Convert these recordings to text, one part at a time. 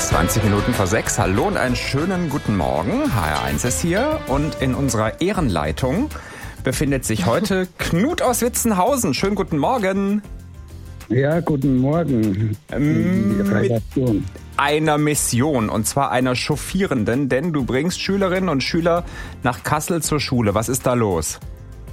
20 Minuten vor 6. Hallo und einen schönen guten Morgen. HR1 ist hier und in unserer Ehrenleitung befindet sich heute Knut aus Witzenhausen. Schönen guten Morgen. Ja, guten Morgen. Mit einer Mission, und zwar einer chauffierenden, denn du bringst Schülerinnen und Schüler nach Kassel zur Schule. Was ist da los?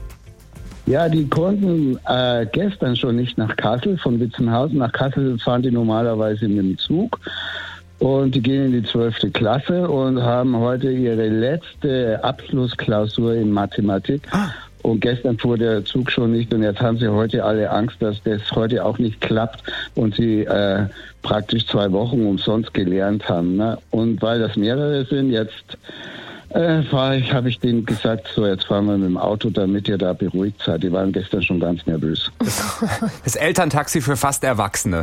Ja, die konnten gestern schon nicht nach Kassel, von Witzenhausen nach Kassel fahren die normalerweise mit dem Zug. Und die gehen in die 12. Klasse und haben heute ihre letzte Abschlussklausur in Mathematik. Und gestern fuhr der Zug schon nicht und jetzt haben sie heute alle Angst, dass das heute auch nicht klappt und sie praktisch 2 Wochen umsonst gelernt haben. Ne? Und weil das mehrere sind, jetzt habe ich denen gesagt, so jetzt fahren wir mit dem Auto, damit ihr da beruhigt seid. Die waren gestern schon ganz nervös. Das Elterntaxi für fast Erwachsene.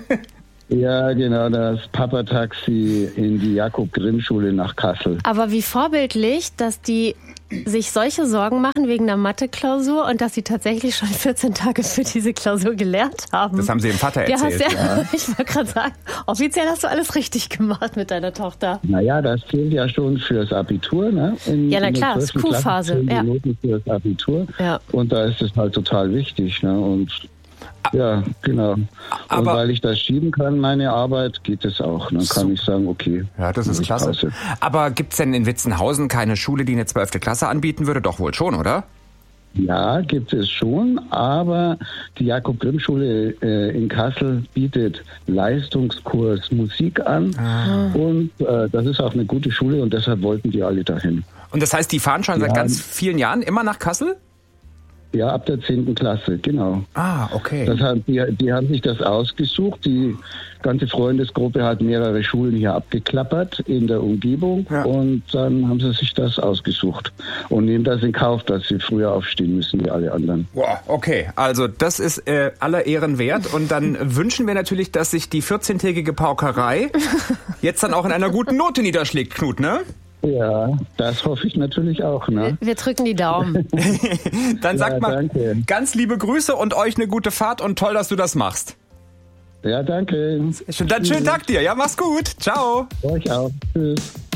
Ja, genau, das Papa-Taxi in die Jakob-Grimm-Schule nach Kassel. Aber wie vorbildlich, dass die sich solche Sorgen machen wegen der Mathe-Klausur und dass sie tatsächlich schon 14 Tage für diese Klausur gelernt haben. Das haben sie dem Vater erzählt. Ja. Ich wollte gerade sagen, offiziell hast du alles richtig gemacht mit deiner Tochter. Naja, das zählt ja schon fürs Abitur. Ne? Ja, na klar, das ist Q-Phase. Ja. Noten fürs Abitur. Ja. Und da ist es halt total wichtig. Ne? Und ja, genau. Und weil ich das schieben kann, meine Arbeit, geht es auch. Dann kann ich sagen, okay. Ja, das ist klasse. Pause. Aber gibt es denn in Witzenhausen keine Schule, die eine 12. Klasse anbieten würde? Doch wohl schon, oder? Ja, gibt es schon, aber die Jakob-Grimm-Schule in Kassel bietet Leistungskurs Musik an und das ist auch eine gute Schule und deshalb wollten die alle dahin. Und das heißt, die fahren schon seit ganz vielen Jahren immer nach Kassel? Ja, ab der 10. Klasse, genau. Ah, okay. Das haben, die haben sich das ausgesucht. Die ganze Freundesgruppe hat mehrere Schulen hier abgeklappert in der Umgebung und dann haben sie sich das ausgesucht und nehmen das in Kauf, dass sie früher aufstehen müssen wie alle anderen. Wow, okay. Also das ist aller Ehren wert und dann wünschen wir natürlich, dass sich die 14-tägige Paukerei jetzt dann auch in einer guten Note niederschlägt, Knut, ne? Ja, das hoffe ich natürlich auch. Ne? Wir drücken die Daumen. Dann sagt mal danke. Ganz liebe Grüße und euch eine gute Fahrt und toll, dass du das machst. Ja, danke. Dann schönen Tag dir. Ja, mach's gut. Ciao. Euch auch. Tschüss.